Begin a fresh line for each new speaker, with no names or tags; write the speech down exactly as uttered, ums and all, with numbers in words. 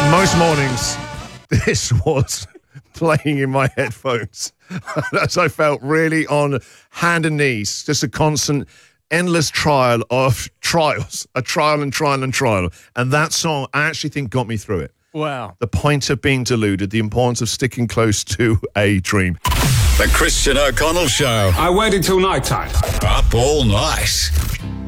Most mornings, this was playing in my headphones as I felt really on hand and knees, just a constant, endless trial of trials, a trial and trial and trial. And that song, I actually think, got me through it.
Wow.
The point of being deluded, the importance of sticking close to a dream.
The Christian O'Connell Show.
I waited till night time.
Up all night.